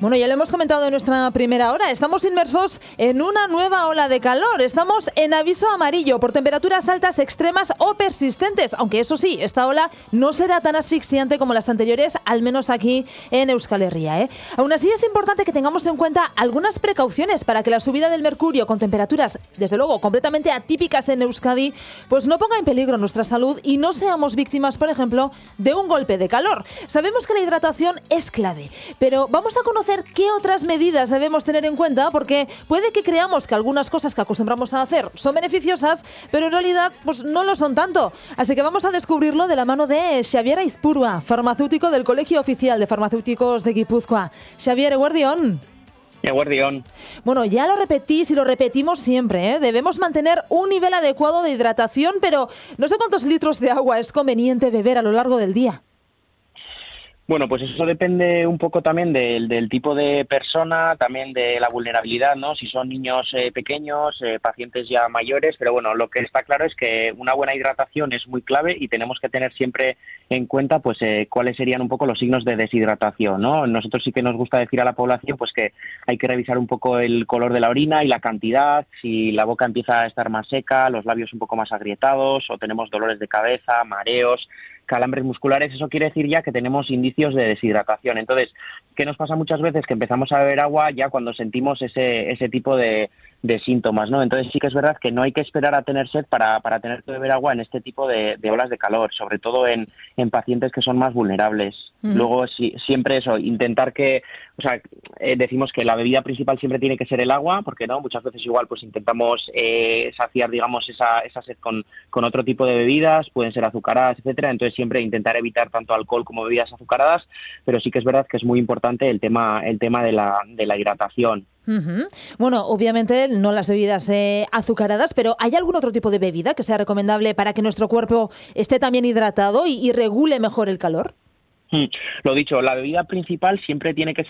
Bueno, ya lo hemos comentado en nuestra primera hora. Estamos inmersos en una nueva ola de calor. Estamos en aviso amarillo por temperaturas altas, extremas o persistentes. Aunque eso sí, esta ola no será tan asfixiante como las anteriores, al menos aquí en Euskal Herria, ¿eh? Aún así es importante que tengamos en cuenta algunas precauciones para que la subida del mercurio con temperaturas, desde luego, completamente atípicas en Euskadi, pues no ponga en peligro nuestra salud y no seamos víctimas, por ejemplo, de un golpe de calor. Sabemos que la hidratación es clave, pero vamos a conocer qué otras medidas debemos tener en cuenta, porque puede que creamos que algunas cosas que acostumbramos a hacer son beneficiosas, pero en realidad pues no lo son tanto. Así que vamos a descubrirlo de la mano de Xavier Aizpurua, farmacéutico del Colegio Oficial de Farmacéuticos de Guipúzcoa. Xavier, eguerdión. Eguerdión. Bueno, ya lo repetís y lo repetimos siempre, ¿eh? Debemos mantener un nivel adecuado de hidratación, pero no sé cuántos litros de agua es conveniente beber a lo largo del día. Bueno, pues eso depende un poco también del tipo de persona, también de la vulnerabilidad, ¿no? Si son niños pequeños, pacientes ya mayores, pero bueno, lo que está claro es que una buena hidratación es muy clave y tenemos que tener siempre en cuenta pues cuáles serían un poco los signos de deshidratación, ¿no? Nosotros sí que nos gusta decir a la población pues que hay que revisar un poco el color de la orina y la cantidad, si la boca empieza a estar más seca, los labios un poco más agrietados o tenemos dolores de cabeza, mareos, calambres musculares, eso quiere decir ya que tenemos indicios de deshidratación. Entonces, ¿qué nos pasa muchas veces? Que empezamos a beber agua ya cuando sentimos ese tipo de síntomas, ¿no? Entonces sí que es verdad que no hay que esperar a tener sed para tener que beber agua en este tipo de olas de calor, sobre todo en pacientes que son más vulnerables. Luego siempre eso, intentar que, o sea, decimos que la bebida principal siempre tiene que ser el agua, porque no, muchas veces igual pues intentamos saciar, digamos, esa sed con otro tipo de bebidas, pueden ser azucaradas, etcétera. Entonces siempre intentar evitar tanto alcohol como bebidas azucaradas, pero sí que es verdad que es muy importante el tema de la hidratación. Uh-huh. Bueno, obviamente no las bebidas azucaradas, pero ¿hay algún otro tipo de bebida que sea recomendable para que nuestro cuerpo esté también hidratado y regule mejor el calor? Lo dicho, la bebida principal siempre tiene que ser